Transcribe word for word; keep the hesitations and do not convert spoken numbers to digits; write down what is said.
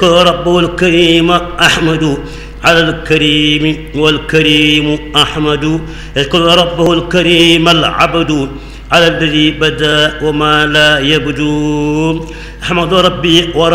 ربه الكريم أحمد على الكريم والكريم أحمد. يذكر ربه الكريم العبد على الذي بدا وما لا يبدو. أحمد ربي